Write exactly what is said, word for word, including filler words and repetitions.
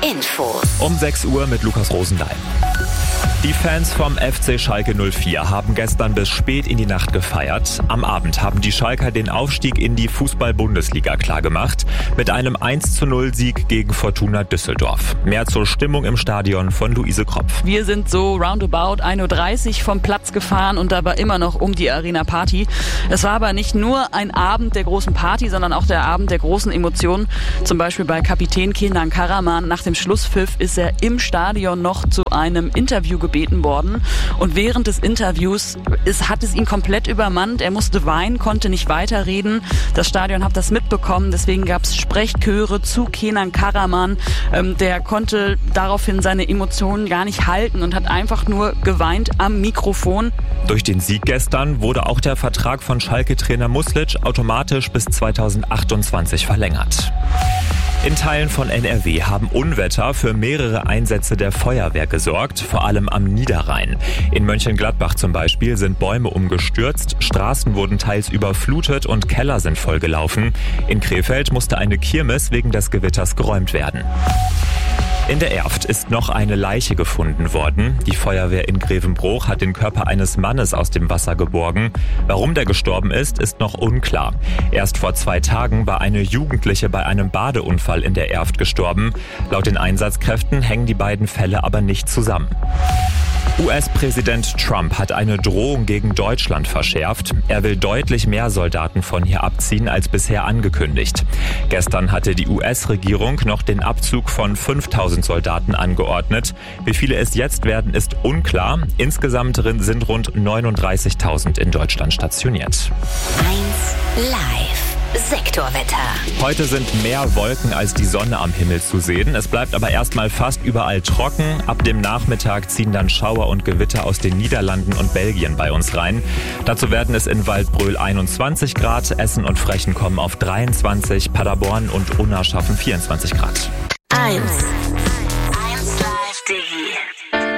Infos. Um sechs Uhr mit Lukas Rosendahl. Die Fans vom F C Schalke null vier haben gestern bis spät in die Nacht gefeiert. Am Abend haben die Schalker den Aufstieg in die Fußball-Bundesliga klargemacht mit einem eins zu null Sieg gegen Fortuna Düsseldorf. Mehr zur Stimmung im Stadion von Luise Kropf. Wir sind so roundabout ein Uhr dreißig vom Platz gefahren und da war immer noch um die Arena Party. Es war aber nicht nur ein Abend der großen Party, sondern auch der Abend der großen Emotionen. Zum Beispiel bei Kapitän Kenan Karaman. Nach dem Schlusspfiff ist er im Stadion noch zu einem Interview gebeten worden. Und während des Interviews ist, hat es ihn komplett übermannt. Er musste weinen, konnte nicht weiterreden. Das Stadion hat das mitbekommen. Deswegen gab es Sprechchöre zu Kenan Karaman. Ähm, der konnte daraufhin seine Emotionen gar nicht halten und hat einfach nur geweint am Mikrofon. Durch den Sieg gestern wurde auch der Vertrag von Schalke-Trainer Muslic automatisch bis zweitausendachtundzwanzig verlängert. In Teilen von N R W haben Unwetter für mehrere Einsätze der Feuerwehr gesorgt, vor allem am Niederrhein. In Mönchengladbach zum Beispiel sind Bäume umgestürzt, Straßen wurden teils überflutet und Keller sind vollgelaufen. In Krefeld musste eine Kirmes wegen des Gewitters geräumt werden. In der Erft ist noch eine Leiche gefunden worden. Die Feuerwehr in Grevenbroich hat den Körper eines Mannes aus dem Wasser geborgen. Warum der gestorben ist, ist noch unklar. Erst vor zwei Tagen war eine Jugendliche bei einem Badeunfall in der Erft gestorben. Laut den Einsatzkräften hängen die beiden Fälle aber nicht zusammen. U S-Präsident Trump hat eine Drohung gegen Deutschland verschärft. Er will deutlich mehr Soldaten von hier abziehen als bisher angekündigt. Gestern hatte die U S-Regierung noch den Abzug von fünftausend Soldaten angeordnet. Wie viele es jetzt werden, ist unklar. Insgesamt sind rund neununddreißigtausend in Deutschland stationiert. eins Live. Sektorwetter. Heute sind mehr Wolken als die Sonne am Himmel zu sehen. Es bleibt aber erstmal fast überall trocken. Ab dem Nachmittag ziehen dann Schauer und Gewitter aus den Niederlanden und Belgien bei uns rein. Dazu werden es in Waldbröl einundzwanzig Grad, Essen und Frechen kommen auf dreiundzwanzig, Paderborn und Unna schaffen vierundzwanzig Grad. eins. eins Live.